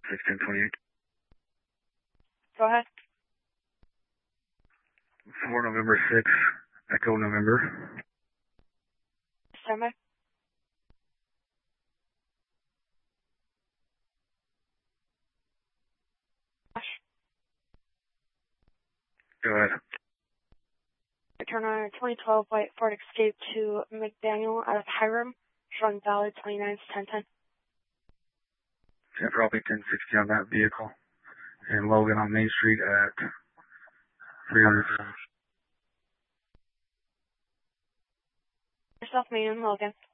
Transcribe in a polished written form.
61028. Go ahead. 4 November 6, Echo November. Stand by. Go ahead. Return on a 2012 white Ford Escape to McDaniel out of Hiram, showing valid 29-1010. Yeah, probably 1060 on that vehicle. And Logan on Main Street at 300. Yourself, me, and Logan.